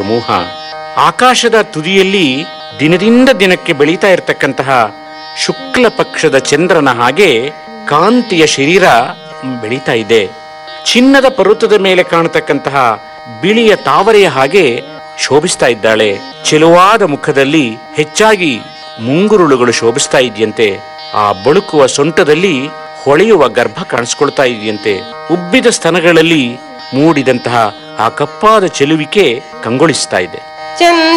ಮೋಹ. ಆಕಾಶದ ತುದಿಯಲ್ಲಿ ದಿನದಿಂದ ದಿನಕ್ಕೆ ಬೆಳೀತಾ ಇರತಕ್ಕಂತಹ ಶುಕ್ಲ ಪಕ್ಷದ ಚಂದ್ರನ ಹಾಗೆ ಕಾಂತಿಯ ಶರೀರ ಬೆಳೀತಾ ಇದೆ. ಚಿನ್ನದ ಪರ್ವತದ ಮೇಲೆ ಕಾಣತಕ್ಕಂತಹ ಬಿಳಿಯ ತಾವರೆಯ ಹಾಗೆ ಶೋಭಿಸ್ತಾ ಇದ್ದಾಳೆ. ಚೆಲುವಾದ ಮುಖದಲ್ಲಿ ಹೆಚ್ಚಾಗಿ ಮುಂಗುರುಳುಗಳು ಶೋಭಿಸ್ತಾ ಇದೆಯಂತೆ. ಆ ಬಳುಕುವ ಸೊಂಟದಲ್ಲಿ ಹೊಳೆಯುವ ಗರ್ಭ ಕಾಣಿಸ್ಕೊಳ್ತಾ ಇದೆಯಂತೆ. ಉಬ್ಬಿದ ಸ್ತನಗಳಲ್ಲಿ ಮೂಡಿದಂತಹ ಆ ಕಪ್ಪಾದ ಚೆಲುವಿಕೆ ಕಂಗೊಳಿಸ್ತಾ ಇದೆ.